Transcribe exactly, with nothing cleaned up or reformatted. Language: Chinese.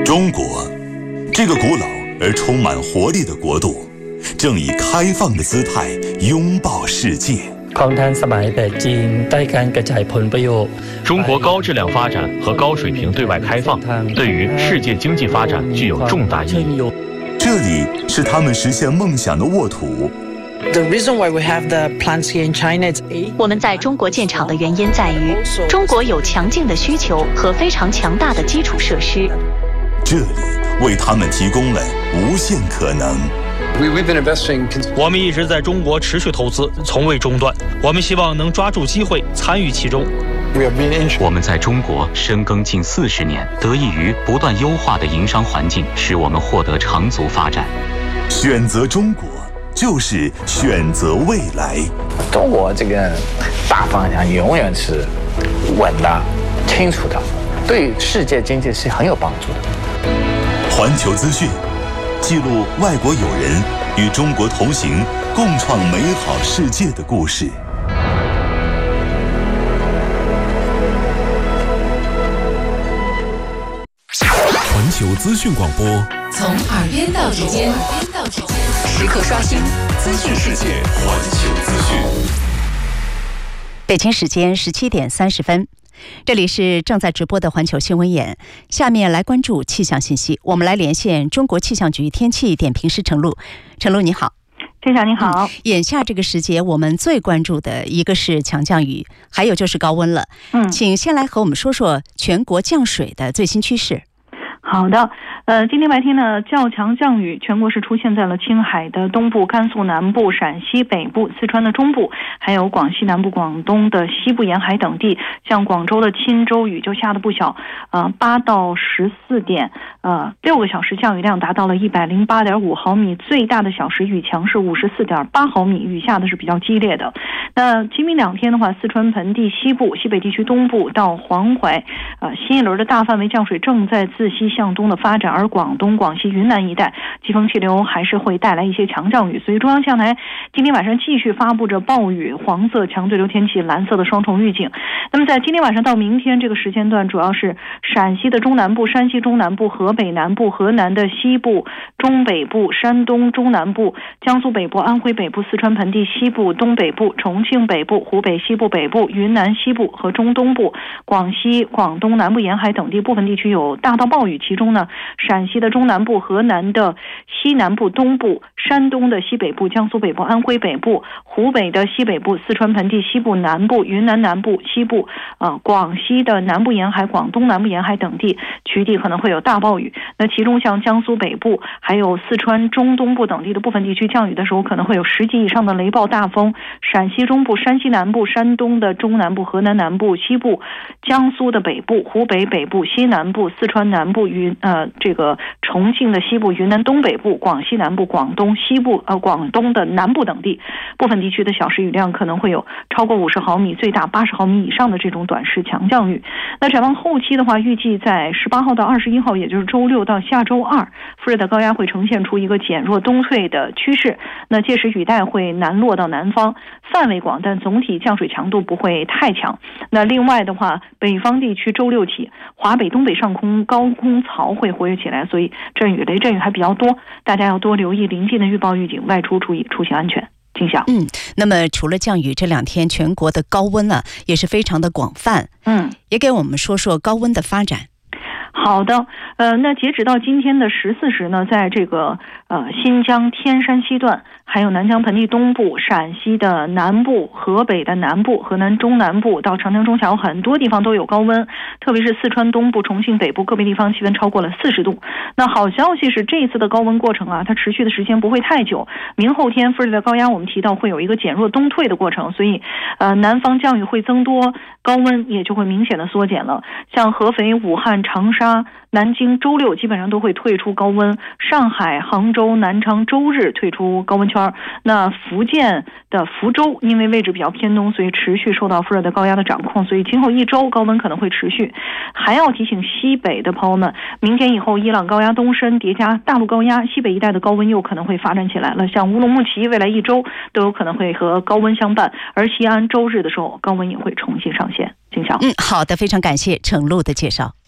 中国，这个古老而充满活力的国度，正以开放的姿态拥抱世界。 中国高质量发展和高水平对外开放，对于世界经济发展具有重大意义。 这里是他们实现梦想的沃土。 我们在中国建厂的原因在于，中国有强劲的需求和非常强大的基础设施。 这里为他们提供了无限可能。 我们一直在中国持续投资，从未中断。我们希望能抓住机会，参与其中。 我们在中国深耕近四十年，得益于不断优化的营商环境，使我们获得长足发展。 选择中国，就是选择未来。 中国这个大方向永远是稳的、清楚的，对世界经济是很有帮助的。 环球资讯记录外国友人与中国同行，共创美好世界的故事。 环球资讯广播， 从耳边到指尖，时刻刷新资讯世界。 环球资讯。 北京时间十七点三十分。这里是正在直播的环球新闻眼，下面来关注气象信息。我们来连线中国气象局天气点评师陈露。陈露你好。 郑晓你好、嗯。 眼下这个时节，我们最关注的一个是强降雨，还有就是高温了。嗯，请先来和我们说说全国降水的最新趋势。 好的，呃，今天白天呢，较强降雨全国是出现在了青海的东部、甘肃南部、陕西北部、四川的中部，还有广西南部、广东的西部沿海等地。像广州的钦州雨就下的不小，呃，八到十四点，呃，六个小时降雨量达到了一百零八点五毫米，最大的小时雨强是五十四点八毫米，雨下的是比较激烈的。那今明两天的话，四川盆地西部、西北地区东部到黄淮，呃，新一轮的大范围降水正在自西向东的发展，而广东、广西、云南一带季风气流还是会带来一些强降雨，所以中央气象台今天晚上继续发布着暴雨、黄色强对流天气、蓝色的双重预警。那么在今天晚上到明天这个时间段，主要是陕西的中南部、山西中南部、河北南部、河南的西部、中北部、山东中南部、江苏北部、安徽北部、四川盆地西部、东北部、重庆北部、湖北西部北部、云南西部和中东部、广西、广东南部沿海等地部分地区有大到暴雨，其中呢，陕西的中南部、河南的西南部、东部、山东的西北部、江苏北部、安徽北部、湖北的西北部、四川盆地西部南部、云南南部、西部、呃广西的南部沿海、广东南部沿海等地区地可能会有大暴雨。那其中像江苏北部还有四川中东部等地的部分地区降雨的时候，可能会有十级以上的雷暴大风。陕西中部、山西南部、山东的中南部、河南南部、西部、江苏的北部、湖北北部、西南部、四川南部、云呃这个重庆的西部、云南东北部、广西南部、广东西部呃广东的南部等地部分地区的小时雨量可能会有超过五十毫米，最大八十毫米以上的这种短时强降雨。那展望后期的话，预计在十八号到二十一号，也就是周六到下周二，副热带高压会呈现出一个减弱东退的趋势。那届时雨带会南落到南方，范围广，但总体降水强度不会太强。那另外的话，北方地区周六起，华北东北上空高空槽会活跃起来，所以阵雨雷阵雨还比较多，大家要多留意临近的预报预警，外出注意出行安全。静晓。 嗯，那么除了降雨，这两天全国的高温呢也是非常的广泛。嗯，也给我们说说高温的发展。 好的，呃，那截止到今天的十四时呢，在这个呃新疆天山西段，还有南疆盆地东部、陕西的南部、河北的南部、河南中南部到长江中下游很多地方都有高温，特别是四川东部、重庆北部个别地方气温超过了四十度。那好消息是，这一次的高温过程啊，它持续的时间不会太久。明后天副热带高压我们提到会有一个减弱东退的过程，所以呃南方降雨会增多，高温也就会明显的缩减了。像合肥、武汉、长沙、南京周六基本上都会退出高温，上海、杭州、南昌周日退出高温圈。那福建的福州因为位置比较偏东，所以持续受到副热带高压的掌控，所以今后一周高温可能会持续。还要提醒西北的朋友们，明天以后伊朗高压东伸叠加大陆高压，西北一带的高温又可能会发展起来了。像乌鲁木齐未来一周都有可能会和高温相伴，而西安周日的时候高温也会重新上线。景晓。 嗯，好的，非常感谢程璐的介绍。